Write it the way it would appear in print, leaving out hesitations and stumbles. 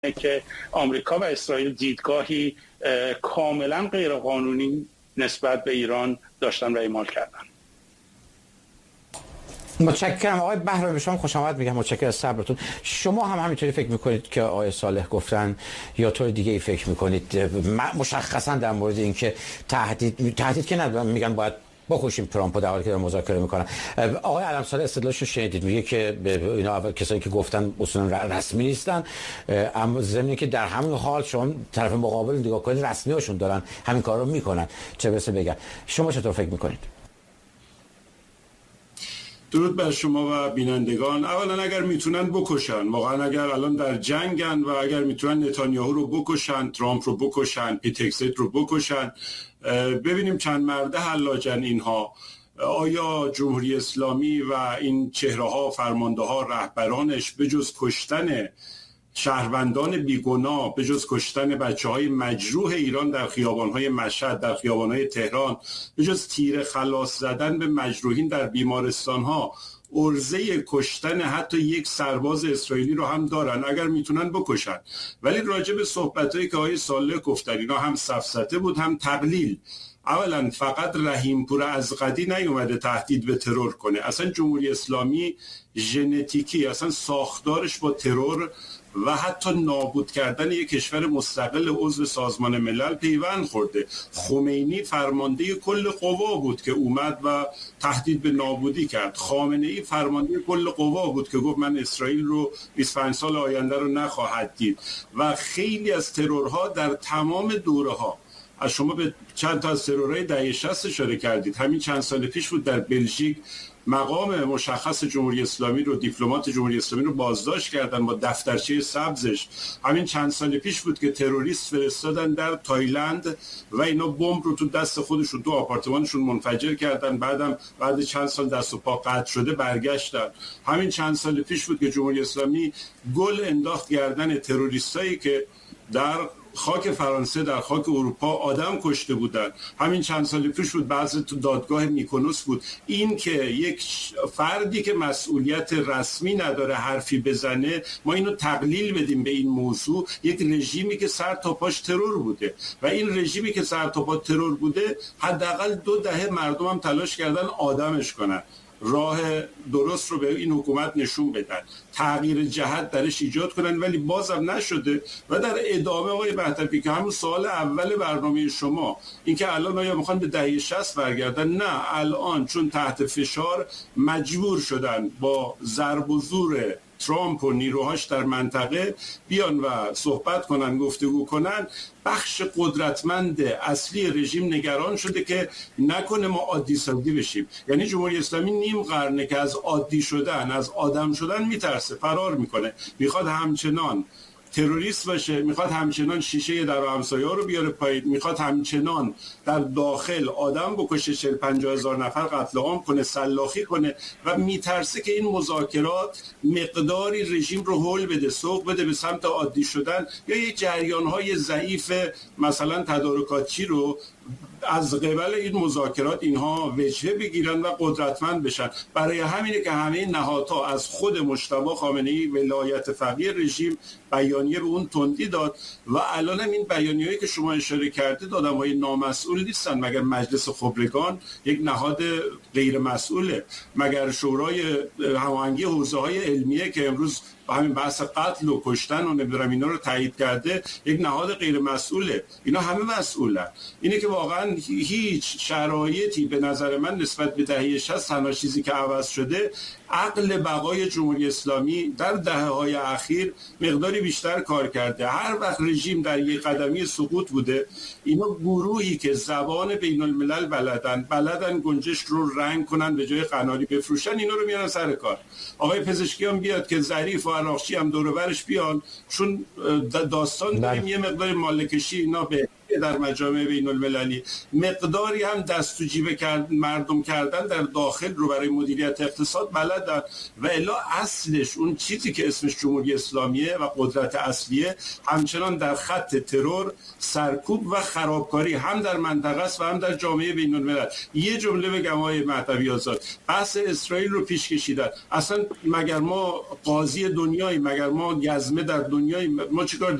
که آمریکا و اسرائیل دیدگاهی کاملا غیرقانونی نسبت به ایران داشتن و اعمال کردن. متشکرم آقای بهرام، به شما خوش آمد میگم. متشکرم از صبرتون. شما هم همینطوری فکر میکنید که آقای صالح گفتن یا طور دیگه ای فکر میکنید مشخصا در مورد اینکه تهدید که نه میگن باید بکشیم ترامپو در حالی که دارن مذاکره میکنن؟ آقای علم‌صالح استدلالش رو شنیدید، میگه که اینا اول کسایی که گفتن اصولا رسمی نیستن، اما ضمن که در همین حال شما طرف مقابل نگاه کنید رسمی هاشون دارن همین کار رو میکنن، چه برسه بگن. شما چطور فکر میکنید؟ درود بر شما و بینندگان. اولا اگر میتونن بکشن، واقعا اگر الان در جنگن و اگر میتونن نتانیاهو رو بکشن، ترامپ رو بکشن، پیتکست رو بکشن، ببینیم چند مرده حلاجن اینها. آیا جمهوری اسلامی و این چهره ها، فرمانده ها، رهبرانش به جز کشتن شهروندان بیگناه، به جز کشتن بچه‌های مجروح ایران در خیابان‌های مشهد، در خیابان‌های تهران، به جز تیر خلاص زدن به مجروحین در بیمارستان‌ها، عرضه کشتن حتی یک سرباز اسرائیلی رو هم دارن؟ اگر میتونن بکشن. ولی راجع به صحبتایی که آقای صالح گفتن، اینا هم سفسطه بود هم تقلیل. اولا فقط رحیمپور ازغدی نیومده تهدید به ترور کنه، اصلا جمهوری اسلامی ژنتیکی اصلا ساختارش با ترور و حتی نابود کردن یک کشور مستقل عضو سازمان ملل پیوند خورده. خمینی فرمانده کل قوا بود که اومد و تهدید به نابودی کرد. خامنه‌ای فرمانده کل قوا بود که گفت من اسرائیل رو 25 سال آینده رو نخواهد دید. و خیلی از ترورها در تمام دوره‌ها، از شما به چند تا از ترورهای دهه 60 اشاره کردید، همین چند سال پیش بود در بلژیک مقام مشخص جمهوری اسلامی رو، دیپلمات جمهوری اسلامی رو بازداشت کردن با دفترچه سبزش. همین چند سال پیش بود که تروریست فرستادن در تایلند و اینا بمب رو تو دست خودشون تو آپارتمانشون منفجر کردن، بعد چند سال دست و پا قطع شده برگشتن. همین چند سال پیش بود که جمهوری اسلامی گل انداخت گردن تروریستایی که در خاک فرانسه، در خاک اروپا آدم کشته بودن. همین چند سال پیش بود بعضی تو دادگاه میکونوس بود. این که یک فردی که مسئولیت رسمی نداره حرفی بزنه، ما اینو تقلیل بدیم به این موضوع، یک رژیمی که سر تا پاش ترور بوده و این رژیمی که سر تا پا ترور بوده حداقل 2 دهه مردم هم تلاش کردن آدمش کنن، راه درست رو به این حکومت نشون بدن، تغییر جهت درش ایجاد کنن، ولی بازم نشده. و در ادامه آقای مهدوی که همون سوال اول برنامه شما، اینکه الان آیا میخوان به دهه 60 برگردن؟ نه، الان چون تحت فشار مجبور شدن با ضرب و زور ترامپ و نیروهاش در منطقه بیان و صحبت کنن، گفتگو کنن. بخش قدرتمند اصلی رژیم نگران شده که نکنه ما عادی سازی بشیم. یعنی جمهوری اسلامی نیم قرنه که از عادی شدن، از آدم شدن میترسه، فرار میکنه، میخواد همچنان تروریست باشه، میخواد همچنان شیشه در همسایه رو بیاره پایین، میخواد همچنان در داخل آدم بکشه، 40-50 هزار نفر قتل عام کنه، سلاخی کنه و میترسه که این مذاکرات مقداری رژیم رو هول بده، سوق بده به سمت عادی شدن، یا یه جریان‌های ضعیف مثلا تدارکاتی رو از قبل این مذاکرات اینها وجهه بگیرن و قدرتمند بشن. برای همینه که همه نهادها از خود مجتبی خامنه‌ای ولایت فقیه رژیم بیانیه به اون تندی داد و الان هم این بیانیه‌ای که شما اشاره کردید آدم‌های نامسئول نیستن. مگر مجلس خبرگان یک نهاد غیر مسئوله؟ مگر شورای هماهنگی حوزه‌های علمیه که امروز همین بحث قتل و کشتن و نمیدونم اینا رو تایید کرده یک نهاد غیر مسئوله؟ اینا همه مسئولن. اینه که واقعا هیچ شرایطی به نظر من نسبت به دهه 60 تنها چیزی که عوض شده عقل بقای جمهوری اسلامی در دهه‌های اخیر مقداری بیشتر کار کرده. هر وقت رژیم در یک قدمی سقوط بوده، اینا گروهی که زبان بین الملل بلدن گنجش رو رنگ کنن به جای قناری بفروشن، اینا رو میارن سر کار. آقای پزشکیان بیاد که ظریف و عراقچی هم دور و برش بیان، چون داستان داریم یه مقدار مالکشی اینا به در مجامع بین المللی، مقداری هم دست تو جیب مردم کردن در داخل رو برای مدیریت اقتصاد بلدن و الا اصلش اون چیزی که اسمش جمهوری اسلامیه و قدرت اصلیه همچنان در خط ترور، سرکوب و خرابکاری هم در منطقه است و هم در جامعه بین الملل. یه جمله بگم آقای مهدوی آزاد، بحث اسرائیل رو پیش کشیدن. اصلا مگر ما قاضی دنیایی، مگر ما گزمه در دنیایی؟ ما چیکار